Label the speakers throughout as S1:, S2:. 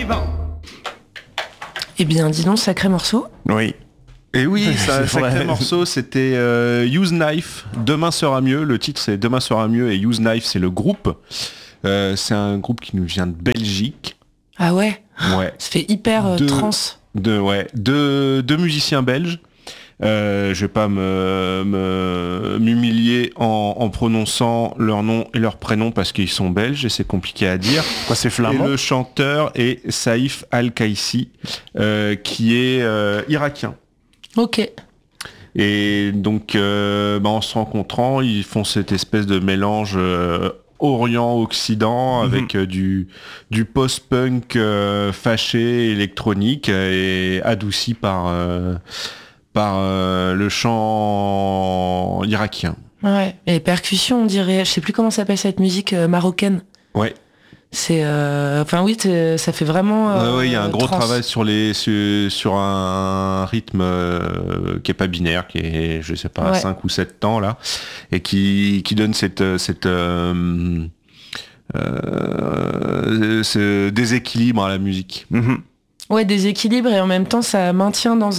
S1: Eh bien, dis donc, sacré morceau.
S2: Oui.
S3: Et oui, ça, sacré morceau, c'était Use Knife, Demain sera mieux. Le titre c'est Demain sera mieux et Use Knife c'est le groupe. C'est un groupe qui nous vient de Belgique.
S1: Ah ouais.
S3: Ouais.
S1: Ça fait hyper trans.
S3: Deux musiciens belges. Je vais pas m'humilier en prononçant leur nom et leur prénom parce qu'ils sont belges et c'est compliqué à dire.
S2: Quoi, c'est flamand?
S3: Et le chanteur est Saïf Al-Kaissi, qui est irakien.
S1: Ok.
S3: Et donc, en se rencontrant, ils font cette espèce de mélange Orient-Occident avec du post-punk fâché, électronique et adouci par le chant irakien.
S1: Ouais. Et les percussions, on dirait, je sais plus comment s'appelle cette musique marocaine.
S3: Ouais.
S1: C'est, ça fait vraiment.
S3: Il y a un gros
S1: trans.
S3: travail sur un rythme qui est pas binaire, qui est, je sais pas, 5 ou 7 temps là, et qui donne ce déséquilibre à la musique.
S1: Ouais, déséquilibre et en même temps ça maintient dans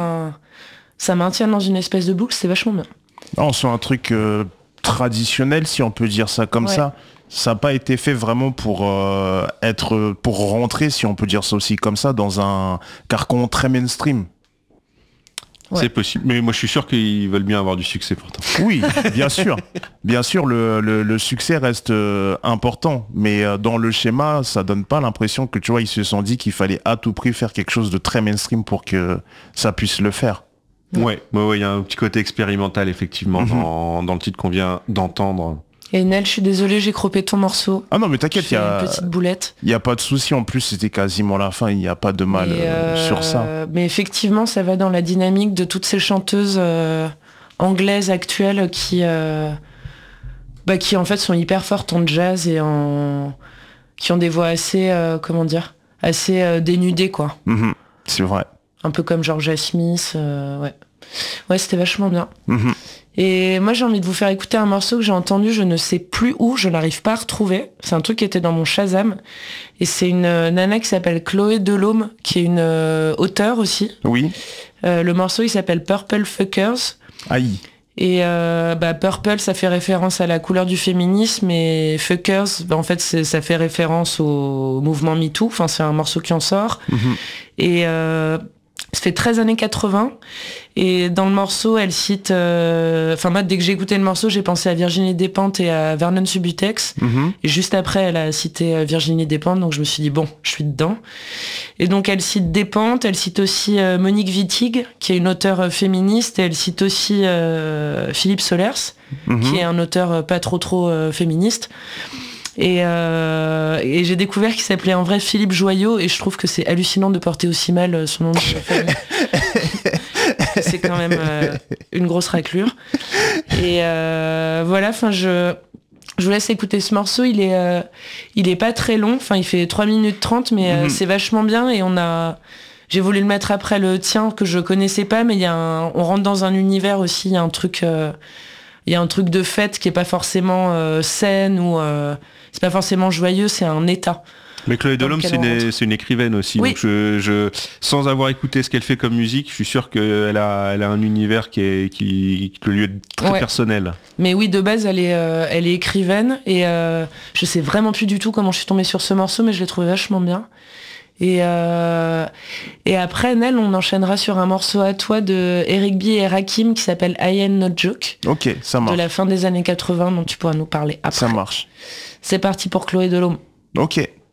S1: une espèce de boucle, c'est vachement bien.
S2: On sent un truc traditionnel, si on peut dire ça comme ça. Ça n'a pas été fait vraiment pour rentrer, si on peut dire ça aussi comme ça, dans un carcan très mainstream.
S1: Ouais.
S3: C'est possible, mais moi je suis sûr qu'ils veulent bien avoir du succès pourtant.
S2: Oui, bien sûr. Bien sûr, le succès reste important, mais dans le schéma, ça donne pas l'impression que, tu vois, ils se sont dit qu'il fallait à tout prix faire quelque chose de très mainstream pour que ça puisse le faire.
S3: Ouais, il y a un petit côté expérimental effectivement dans le titre qu'on vient d'entendre.
S1: Et Nel, je suis désolée, j'ai croppé ton morceau.
S2: Ah non, mais t'inquiète, il y a
S1: une petite boulette.
S2: Il n'y a pas de souci, en plus c'était quasiment la fin, il n'y a pas de mal sur ça.
S1: Mais effectivement, ça va dans la dynamique de toutes ces chanteuses anglaises actuelles qui en fait sont hyper fortes en jazz et qui ont des voix assez, assez dénudées, quoi.
S2: C'est vrai.
S1: Un peu comme Georgia Smith, Ouais, c'était vachement bien. Et moi, j'ai envie de vous faire écouter un morceau que j'ai entendu, je ne sais plus où, je n'arrive pas à retrouver. C'est un truc qui était dans mon Shazam. Et c'est une nana qui s'appelle Chloé Delhomme, qui est une auteure aussi.
S2: Oui.
S1: Le morceau, il s'appelle Purple Fuckers.
S2: Aïe.
S1: Et Purple, ça fait référence à la couleur du féminisme, et Fuckers, en fait, ça fait référence au mouvement MeToo. Enfin, c'est un morceau qui en sort. Et ça fait 13 années 80, et dans le morceau, elle cite... moi, dès que j'ai écouté le morceau, j'ai pensé à Virginie Despentes et à Vernon Subutex. Et juste après, elle a cité Virginie Despentes, donc je me suis dit, bon, je suis dedans. Et donc, elle cite Despentes, elle cite aussi Monique Wittig, qui est une auteure féministe, et elle cite aussi Philippe Solers, qui est un auteur pas trop féministe. Et j'ai découvert qu'il s'appelait en vrai Philippe Joyau, et je trouve que c'est hallucinant de porter aussi mal son nom de famille. C'est quand même une grosse raclure. Et voilà, je vous laisse écouter ce morceau. Il est pas très long, il fait 3 minutes 30, mais c'est vachement bien. Et j'ai voulu le mettre après le tien que je connaissais pas, mais on rentre dans un univers aussi, il y a un truc de fête qui est pas forcément saine ou c'est pas forcément joyeux, c'est un état.
S3: Mais Chloé Delhomme, c'est une écrivaine aussi.
S1: Oui.
S3: Donc sans avoir écouté ce qu'elle fait comme musique, je suis sûr qu'elle a un univers qui lui est très personnel.
S1: Mais oui, de base, elle est écrivaine, et je sais vraiment plus du tout comment je suis tombée sur ce morceau, mais je l'ai trouvé vachement bien. Et après, Nel, on enchaînera sur un morceau à toi de Eric B et Rakim qui s'appelle I Ain't No Joke.
S2: Ok, ça marche.
S1: De la fin des années 80, dont tu pourras nous parler après.
S2: Ça marche.
S1: C'est parti pour Chloé Delhomme.
S2: Ok.